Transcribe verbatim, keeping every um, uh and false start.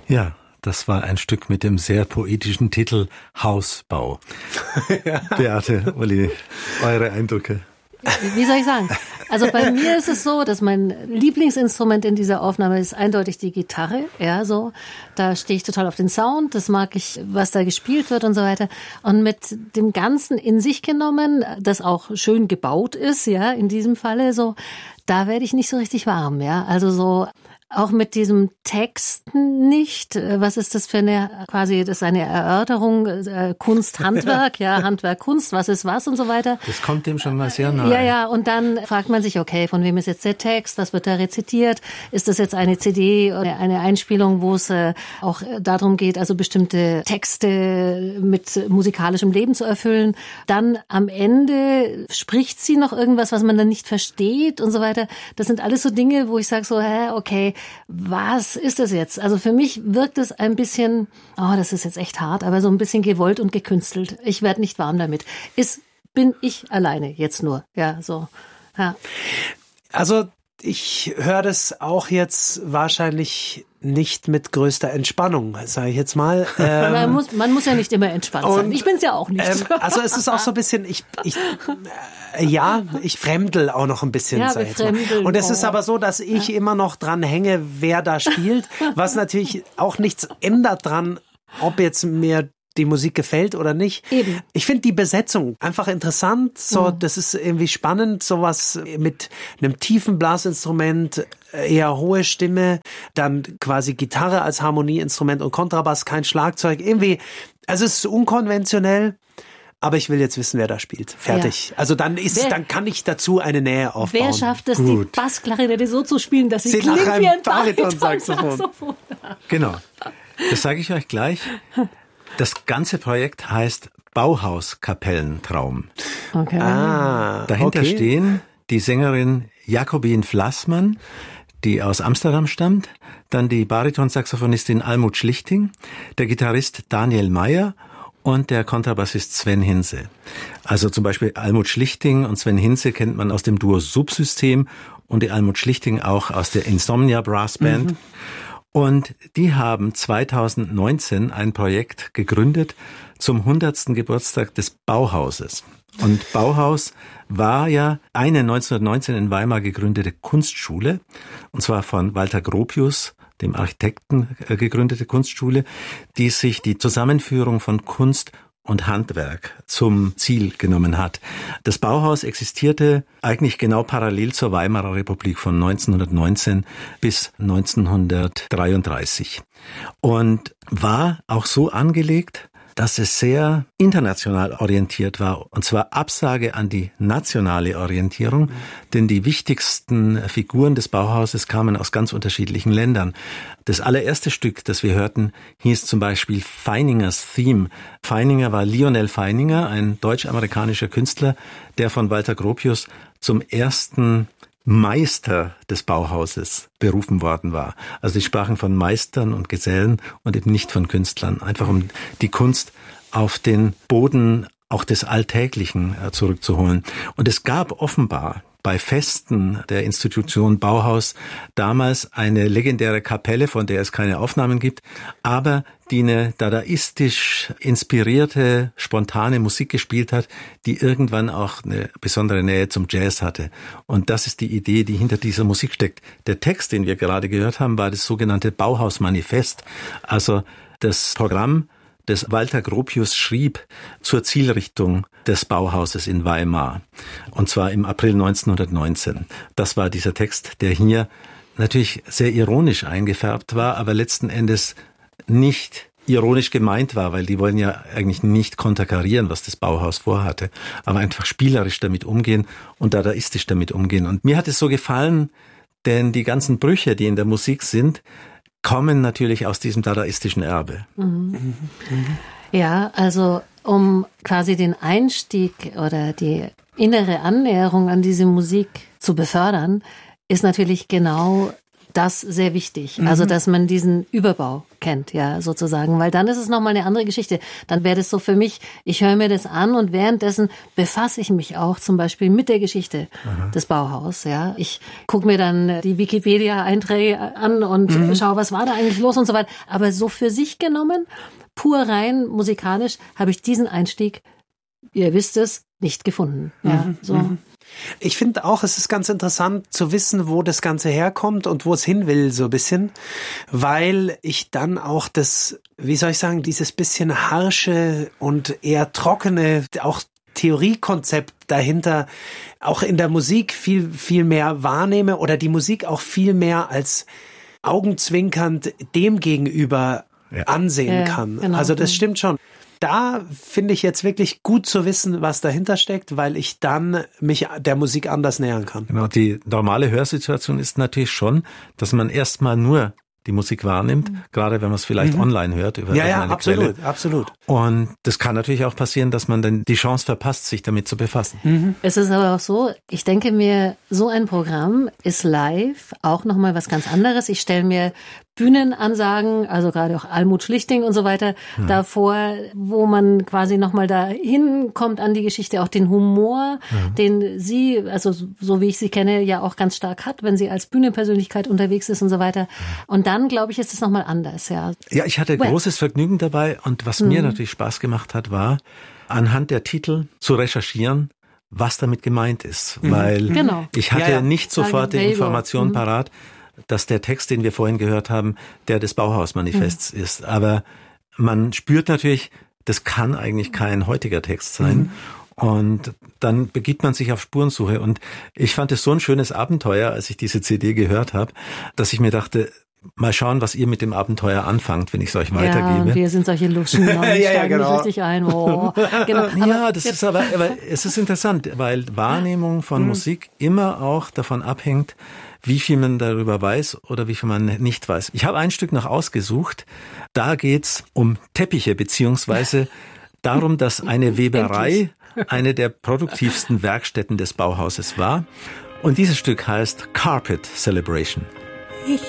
Ja, das war ein Stück mit dem sehr poetischen Titel Hausbau. Ja. Beate, Uli, eure Eindrücke? Wie soll ich sagen? Also bei mir ist es so, dass mein Lieblingsinstrument in dieser Aufnahme ist eindeutig die Gitarre. Ja, so. Da stehe ich total auf den Sound. Das mag ich, was da gespielt wird und so weiter. Und mit dem Ganzen in sich genommen, das auch schön gebaut ist, ja, in diesem Falle so, da werde ich nicht so richtig warm, ja. Also so, auch mit diesem Text nicht. Was ist das für eine, quasi, das ist eine Erörterung, äh, Kunst, Handwerk, ja, Handwerk, Kunst, was ist was und so weiter. Das kommt dem schon mal sehr nahe. Ja, ja, und dann fragt man sich, okay, von wem ist jetzt der Text, was wird da rezitiert? Ist das jetzt eine C D oder eine Einspielung, wo es äh, auch darum geht, also bestimmte Texte mit musikalischem Leben zu erfüllen? Dann am Ende spricht sie noch irgendwas, was man dann nicht versteht und so weiter. Das sind alles so Dinge, wo ich sage so, hä, okay, was ist das jetzt? Also für mich wirkt es ein bisschen, oh, das ist jetzt echt hart, aber so ein bisschen gewollt und gekünstelt. Ich werde nicht warm damit. Ist, bin ich alleine jetzt nur. Ja, so. Ja. Also ich höre das auch jetzt wahrscheinlich nicht mit größter Entspannung, sage ich jetzt mal. Ähm, man, muss, man muss ja nicht immer entspannt sein. Ich bin es ja auch nicht. Ähm, also es ist auch so ein bisschen, ich, ich äh, ja, ich fremdel auch noch ein bisschen. Ja, sag ich jetzt mal. Und es ist aber so, dass ich ja. immer noch dran hänge, wer da spielt, was natürlich auch nichts ändert dran, ob jetzt mir die Musik gefällt oder nicht. Eben. Ich finde die Besetzung einfach interessant. So, mhm. das ist irgendwie spannend. Sowas mit einem tiefen Blasinstrument, eher hohe Stimme, dann quasi Gitarre als Harmonieinstrument und Kontrabass, kein Schlagzeug. Irgendwie, also es ist unkonventionell. Aber ich will jetzt wissen, wer da spielt. Fertig. Ja. Also dann ist, wer, dann kann ich dazu eine Nähe aufbauen. Wer schafft es, die Bassklarinette so zu spielen, dass sie, sie klingt wie ein Bariton-Saxophon? Genau. Das sage ich euch gleich. Das ganze Projekt heißt Bauhauskapellentraum. Okay. Ah, Dahinter okay. stehen die Sängerin Jakobine Flassmann, die aus Amsterdam stammt, dann die Baritonsaxophonistin Almut Schlichting, der Gitarrist Daniel Meyer und der Kontrabassist Sven Hinze. Also zum Beispiel Almut Schlichting und Sven Hinze kennt man aus dem Duo Subsystem und die Almut Schlichting auch aus der Insomnia Brass Band. Mhm. Und die haben zweitausendneunzehn ein Projekt gegründet zum hundertsten Geburtstag des Bauhauses. Und Bauhaus war ja eine neunzehnhundertneunzehn in Weimar gegründete Kunstschule, und zwar von Walter Gropius, dem Architekten, gegründete Kunstschule, die sich die Zusammenführung von Kunst und Handwerk zum Ziel genommen hat. Das Bauhaus existierte eigentlich genau parallel zur Weimarer Republik von neunzehnhundertneunzehn bis neunzehnhundertdreiunddreißig und war auch so angelegt, dass es sehr international orientiert war, und zwar Absage an die nationale Orientierung, denn die wichtigsten Figuren des Bauhauses kamen aus ganz unterschiedlichen Ländern. Das allererste Stück, das wir hörten, hieß zum Beispiel Feiningers Theme. Feininger war Lionel Feininger, ein deutsch-amerikanischer Künstler, der von Walter Gropius zum ersten Meister des Bauhauses berufen worden war. Also sie sprachen von Meistern und Gesellen und eben nicht von Künstlern, einfach um die Kunst auf den Boden auch des Alltäglichen zurückzuholen. Und es gab offenbar bei Festen der Institution Bauhaus damals eine legendäre Kapelle, von der es keine Aufnahmen gibt, aber die eine dadaistisch inspirierte, spontane Musik gespielt hat, die irgendwann auch eine besondere Nähe zum Jazz hatte. Und das ist die Idee, die hinter dieser Musik steckt. Der Text, den wir gerade gehört haben, war das sogenannte Bauhausmanifest, also das Programm, das Walter Gropius schrieb zur Zielrichtung des Bauhauses in Weimar. Und zwar im April neunzehnhundertneunzehn. Das war dieser Text, der hier natürlich sehr ironisch eingefärbt war, aber letzten Endes nicht ironisch gemeint war, weil die wollen ja eigentlich nicht konterkarieren, was das Bauhaus vorhatte, aber einfach spielerisch damit umgehen und dadaistisch damit umgehen. Und mir hat es so gefallen, denn die ganzen Brüche, die in der Musik sind, kommen natürlich aus diesem dadaistischen Erbe. Mhm. Ja, also um quasi den Einstieg oder die innere Annäherung an diese Musik zu befördern, ist natürlich genau das sehr wichtig. Mhm. Also, dass man diesen Überbau kennt, ja, sozusagen, weil dann ist es nochmal eine andere Geschichte. Dann wäre das so für mich, ich höre mir das an und währenddessen befasse ich mich auch zum Beispiel mit der Geschichte Aha. des Bauhaus, ja. Ich gucke mir dann die Wikipedia-Einträge an und mhm. schaue, was war da eigentlich los und so weiter. Aber so für sich genommen, pur rein musikalisch, habe ich diesen Einstieg, ihr wisst es, nicht gefunden. Ja, mhm. so. Ich finde auch, es ist ganz interessant zu wissen, wo das Ganze herkommt und wo es hin will, so ein bisschen, weil ich dann auch das, wie soll ich sagen, dieses bisschen harsche und eher trockene, auch Theoriekonzept dahinter auch in der Musik viel, viel mehr wahrnehme oder die Musik auch viel mehr als augenzwinkernd dem gegenüber ja. ansehen ja, kann. Genau. Also das stimmt schon. Da finde ich jetzt wirklich gut zu wissen, was dahinter steckt, weil ich dann mich der Musik anders nähern kann. Genau, die normale Hörsituation ist natürlich schon, dass man erstmal nur die Musik wahrnimmt, mhm. gerade wenn man es vielleicht mhm. online hört über ja, ja, eine absolut, Quelle. absolut. Und das kann natürlich auch passieren, dass man dann die Chance verpasst, sich damit zu befassen. Mhm. Es ist aber auch so, ich denke mir, so ein Programm ist live auch nochmal was ganz anderes. Ich stelle mir Bühnenansagen, also gerade auch Almut Schlichting und so weiter, hm. davor, wo man quasi nochmal da hinkommt an die Geschichte, auch den Humor, hm. den sie, also so wie ich sie kenne, ja auch ganz stark hat, wenn sie als Bühnenpersönlichkeit unterwegs ist und so weiter. Und dann, glaube ich, ist es nochmal anders, ja. Ja, ich hatte well. großes Vergnügen dabei und was hm. mir natürlich Spaß gemacht hat, war, anhand der Titel zu recherchieren, was damit gemeint ist, mhm. weil genau. ich hatte ja, ja. nicht sofort die Information mhm. parat, dass der Text, den wir vorhin gehört haben, der des Bauhausmanifests mhm. ist. Aber man spürt natürlich, das kann eigentlich kein heutiger Text sein. Mhm. Und dann begibt man sich auf Spurensuche. Und ich fand es so ein schönes Abenteuer, als ich diese C D gehört habe, dass ich mir dachte, mal schauen, was ihr mit dem Abenteuer anfangt, wenn ich es euch ja, weitergebe. Ja, wir sind solche Luschen, ja, ja, ja, genau. nicht richtig ein. Oh. Genau. Aber ja, das ist aber, aber es ist interessant, weil Wahrnehmung von mhm. Musik immer auch davon abhängt, wie viel man darüber weiß oder wie viel man nicht weiß. Ich habe ein Stück noch ausgesucht. Da geht's um Teppiche, beziehungsweise darum, dass eine Weberei eine der produktivsten Werkstätten des Bauhauses war. Und dieses Stück heißt Carpet Celebration.